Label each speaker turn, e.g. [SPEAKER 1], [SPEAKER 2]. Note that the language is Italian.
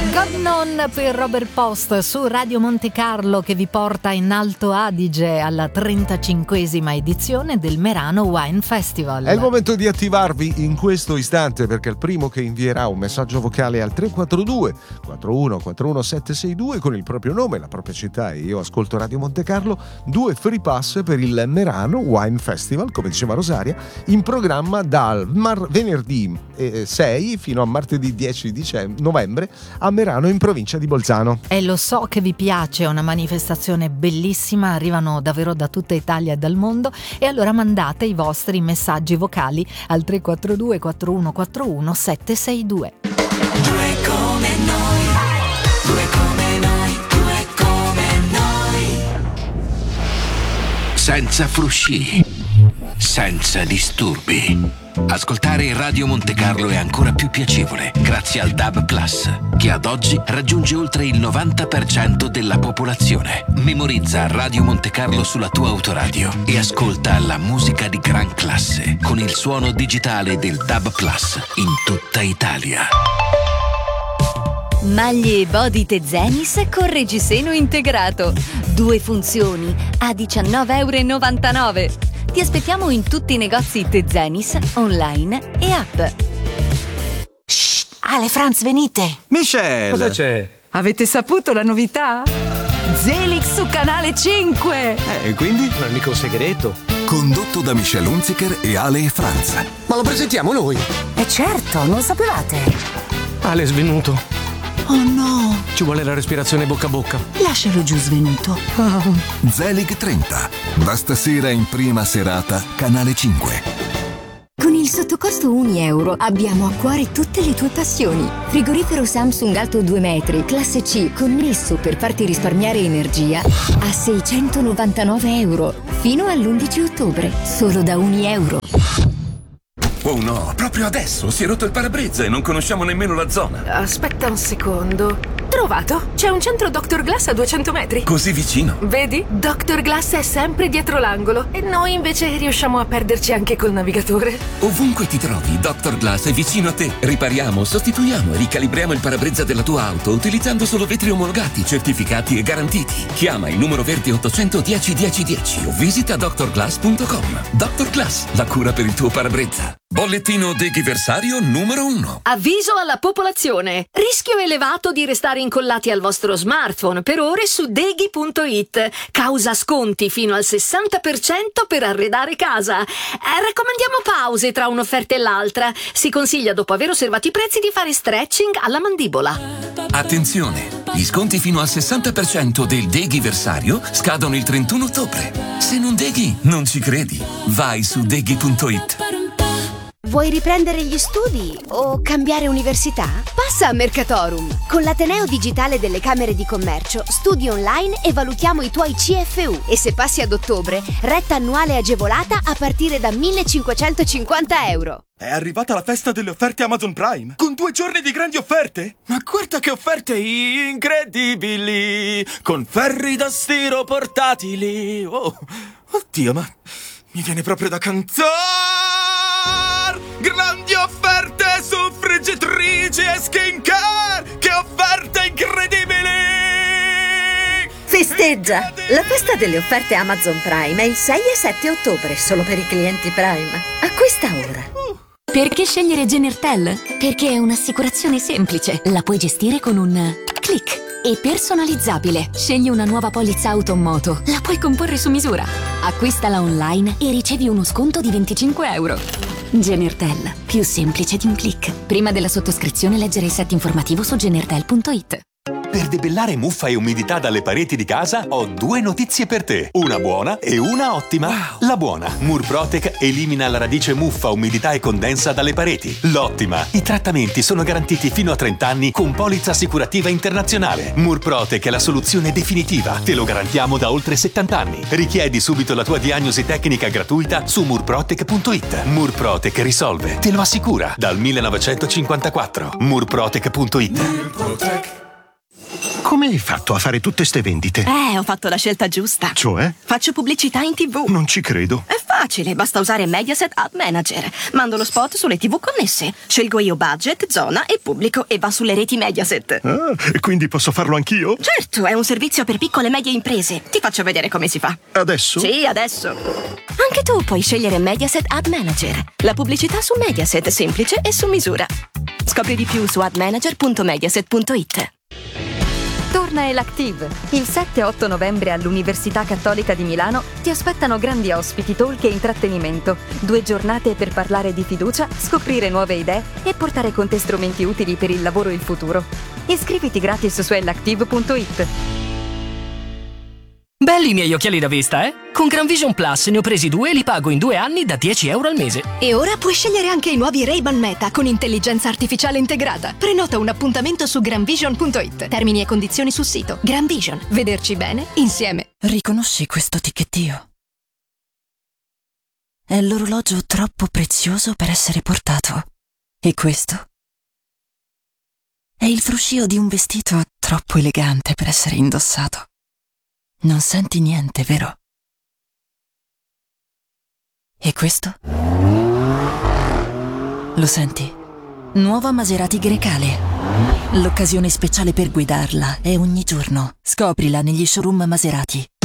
[SPEAKER 1] Non per Robert Post su Radio Monte Carlo, che vi porta in Alto Adige alla 35esima edizione del Merano Wine Festival.
[SPEAKER 2] È il momento di attivarvi in questo istante, perché il primo che invierà un messaggio vocale al 342 41 41 762 con il proprio nome, la propria città e io ascolto Radio Monte Carlo, 2 free pass per il Merano Wine Festival, come diceva Rosaria, in programma dal venerdì 6 fino a martedì 10 novembre a Merano, in provincia di Bolzano.
[SPEAKER 1] E lo so che vi piace, è una manifestazione bellissima, arrivano davvero da tutta Italia e dal mondo, e allora mandate i vostri messaggi vocali al 342 4141 762.
[SPEAKER 3] Due come noi, due come noi, due come noi.
[SPEAKER 4] Senza frusci, senza disturbi. Ascoltare Radio Monte Carlo è ancora più piacevole grazie al DAB+, che ad oggi raggiunge oltre il 90% della popolazione. Memorizza Radio Monte Carlo sulla tua autoradio e ascolta la musica di gran classe con il suono digitale del DAB+ in tutta Italia.
[SPEAKER 5] Maglie e body Tezenis con reggiseno integrato. 2 funzioni a €19,99. Ti aspettiamo in tutti i negozi Tezenis, online e app.
[SPEAKER 6] Shh, Ale, Franz, venite.
[SPEAKER 7] Michelle!
[SPEAKER 8] Cosa c'è?
[SPEAKER 9] Avete saputo la novità? Zelix su Canale 5!
[SPEAKER 7] E quindi?
[SPEAKER 8] Non è mica un segreto.
[SPEAKER 10] Condotto da Michelle Hunziker e Ale e Franz.
[SPEAKER 6] Ma lo presentiamo noi?
[SPEAKER 9] Certo, non sapevate.
[SPEAKER 8] Ale è svenuto.
[SPEAKER 9] Oh no!
[SPEAKER 8] Ci vuole la respirazione bocca a bocca.
[SPEAKER 9] Lascialo giù svenuto.
[SPEAKER 10] Zelig 30. Da stasera in prima serata, Canale 5.
[SPEAKER 5] Con il sottocosto €1 abbiamo a cuore tutte le tue passioni. Frigorifero Samsung alto 2 metri, classe C, connesso per farti risparmiare energia a €699. Fino all'11 ottobre, solo da €1.
[SPEAKER 11] Oh no, proprio adesso si è rotto il parabrezza e non conosciamo nemmeno la zona.
[SPEAKER 9] Aspetta un secondo. Trovato! C'è un centro Dr. Glass a 200 metri.
[SPEAKER 11] Così vicino.
[SPEAKER 9] Vedi? Dr. Glass è sempre dietro l'angolo e noi invece riusciamo a perderci anche col navigatore.
[SPEAKER 11] Ovunque ti trovi, Dr. Glass è vicino a te. Ripariamo, sostituiamo e ricalibriamo il parabrezza della tua auto utilizzando solo vetri omologati, certificati e garantiti. Chiama il numero verde 810 1010 o visita drglass.com. Dr. Glass, la cura per il tuo parabrezza. Bollettino deghiversario numero 1.
[SPEAKER 12] Avviso alla popolazione. Rischio elevato di restare incollati al vostro smartphone per ore su deghi.it. Causa sconti fino al 60% per arredare casa. Raccomandiamo pause tra un'offerta e l'altra. Si consiglia, dopo aver osservato i prezzi, di fare stretching alla mandibola.
[SPEAKER 11] Attenzione! Gli sconti fino al 60% del deghiversario scadono il 31 ottobre. Se non deghi, non ci credi. Vai su deghi.it.
[SPEAKER 5] Vuoi riprendere gli studi o cambiare università? Passa a Mercatorum. Con l'Ateneo Digitale delle Camere di Commercio studi online e valutiamo i tuoi CFU. E se passi ad ottobre, retta annuale agevolata a partire da €1.550.
[SPEAKER 13] È arrivata la festa delle offerte Amazon Prime, con 2 giorni di grandi offerte. Ma guarda che offerte incredibili, con ferri da stiro portatili. Oh, oddio, ma mi viene proprio da cantare. Grandi offerte su friggitrici e skincare. Che offerte incredibili!
[SPEAKER 14] Festeggia! La festa delle offerte Amazon Prime è il 6 e 7 ottobre, solo per i clienti Prime. Acquista ora.
[SPEAKER 5] Perché scegliere Genertel? Perché è un'assicurazione semplice. La puoi gestire con un click. E personalizzabile. Scegli una nuova polizza auto o moto. La puoi comporre su misura. Acquistala online e ricevi uno sconto di €25. Genertel. Più semplice di un click. Prima della sottoscrizione leggere il set informativo su genertel.it.
[SPEAKER 15] Per debellare muffa e umidità dalle pareti di casa ho 2 notizie per te. Una buona e una ottima. Wow. La buona: Murprotec elimina la radice muffa, umidità e condensa dalle pareti. L'ottima: i trattamenti sono garantiti fino a 30 anni con polizza assicurativa internazionale. Murprotec è la soluzione definitiva. Te lo garantiamo da oltre 70 anni. Richiedi subito la tua diagnosi tecnica gratuita su murprotec.it. Murprotec risolve, te lo assicura, dal 1954. Murprotec.it.
[SPEAKER 7] Come hai fatto a fare tutte ste vendite?
[SPEAKER 16] Ho fatto la scelta giusta.
[SPEAKER 7] Cioè?
[SPEAKER 16] Faccio pubblicità in TV.
[SPEAKER 7] Non ci credo.
[SPEAKER 16] È facile, basta usare Mediaset Ad Manager. Mando lo spot sulle TV connesse. Scelgo io budget, zona e pubblico e va sulle reti Mediaset.
[SPEAKER 7] Ah, quindi posso farlo anch'io?
[SPEAKER 16] Certo, è un servizio per piccole e medie imprese. Ti faccio vedere come si fa.
[SPEAKER 7] Adesso?
[SPEAKER 16] Sì, adesso. Anche tu puoi scegliere Mediaset Ad Manager. La pubblicità su Mediaset, semplice e su misura. Scopri di più su admanager.mediaset.it.
[SPEAKER 17] Torna Elactive. Il 7 e 8 novembre all'Università Cattolica di Milano ti aspettano grandi ospiti, talk e intrattenimento. 2 giornate per parlare di fiducia, scoprire nuove idee e portare con te strumenti utili per il lavoro e il futuro. Iscriviti gratis su elactive.it.
[SPEAKER 18] Belli i miei occhiali da vista, eh? Con Gran Vision Plus ne ho presi 2 e li pago in 2 anni da €10 al mese.
[SPEAKER 19] E ora puoi scegliere anche i nuovi Ray-Ban Meta con intelligenza artificiale integrata. Prenota un appuntamento su granvision.it. Termini e condizioni sul sito. Gran Vision. Vederci bene insieme.
[SPEAKER 6] Riconosci questo ticchettio? È l'orologio troppo prezioso per essere portato. E questo? È il fruscio di un vestito troppo elegante per essere indossato. Non senti niente, vero? E questo? Lo senti? Nuova Maserati Grecale. L'occasione speciale per guidarla è ogni giorno. Scoprila negli showroom Maserati.